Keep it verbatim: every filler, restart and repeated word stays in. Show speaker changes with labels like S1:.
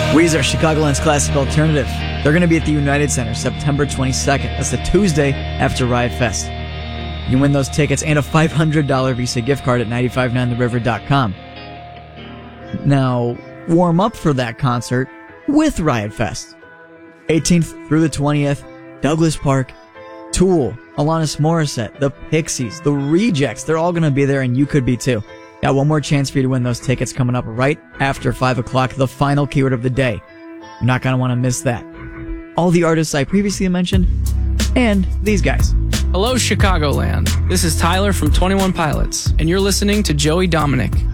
S1: Weezer, Chicagoland's classic alternative. They're going to be at the United Center September twenty-second. That's the Tuesday after Riot Fest. You can win those tickets and a five hundred dollars Visa gift card at nine five nine the river dot com. Now, warm up for that concert with Riot Fest. eighteenth through the twentieth, Douglas Park, Tool, Alanis Morissette, the Pixies, the Rejects, they're all going to be there, and you could be too. Got one more chance for you to win those tickets coming up right after five o'clock, the final keyword of the day. You're not going to want to miss that. All the artists I previously mentioned, and these guys.
S2: Hello, Chicagoland. This is Tyler from twenty-one Pilots, and you're listening to Joey Dominic.